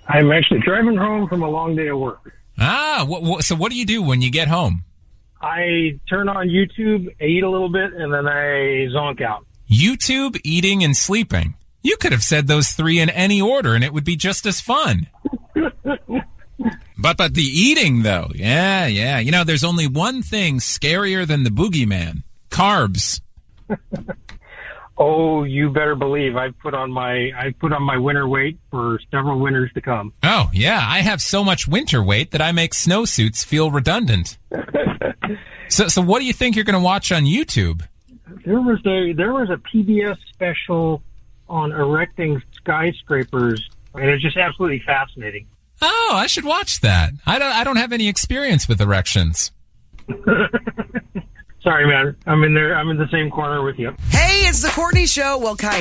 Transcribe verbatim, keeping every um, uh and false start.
I'm actually driving home from a long day of work. Ah, what, what, so what do you do when you get home? I turn on YouTube, I eat a little bit, and then I zonk out. YouTube, eating, and sleeping. You could have said those three in any order, and it would be just as fun. But but the eating, though, yeah, yeah. You know, there's only one thing scarier than the boogeyman. Carbs. Oh, you better believe I've put on my I put on my winter weight for several winters to come. Oh, yeah. I have so much winter weight that I make snowsuits feel redundant. so so what do you think you're going to watch on YouTube? There was a there was a P B S special on erecting skyscrapers, and it's just absolutely fascinating. Oh, I should watch that. I don't I don't have any experience with erections. Sorry, man. I'm in there. I'm in the same corner with you. Hey, it's the Courtney Show. Well, kind